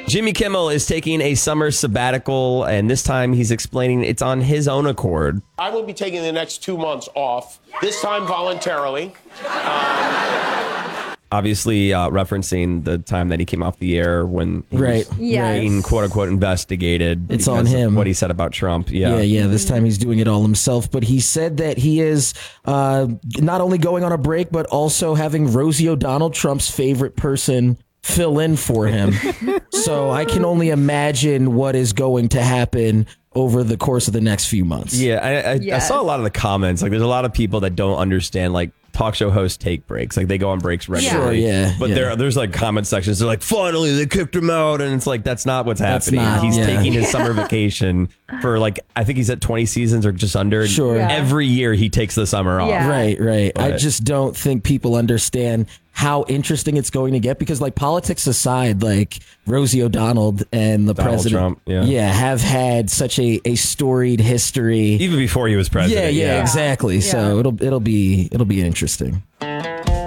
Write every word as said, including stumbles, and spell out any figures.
Jimmy Kimmel is taking a summer sabbatical, and this time he's explaining it's on his own accord. I will be taking the next two months off, this time voluntarily. Um, Obviously, uh, referencing the time that he came off the air when he right. was yes. being quote unquote investigated. It's on him. What he said about Trump. Yeah. yeah, yeah. This time he's doing it all himself. But he said that he is uh, not only going on a break, but also having Rosie O'Donnell, Trump's favorite person, fill in for him. So I can only imagine what is going to happen over the course of the next few months. Yeah, I, I, Yes. I saw a lot of the comments. Like, there's a lot of people that don't understand, like, talk show hosts take breaks. Like, they go on breaks regularly. Sure, yeah, But yeah. there, there's like comment sections. They're like, finally, they kicked him out. And it's like, that's not what's That's happening. not, He's yeah. taking his summer vacation for, like, I think he's at twenty seasons or just under. Sure. Yeah. Every year he takes the summer off. Yeah. Right, right. I But- just don't think people understand how interesting it's going to get because, like, politics aside, like Rosie O'Donnell and the Donald president, Trump, yeah. have had such a, a storied history. Even before he was president. Yeah, yeah, exactly. So Yeah. it'll it'll be it'll be interesting.